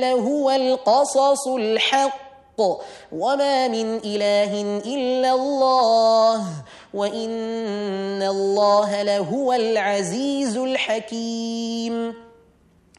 لهو القصص الحق وما من إله إلا الله وإن الله لهو العزيز الحكيم.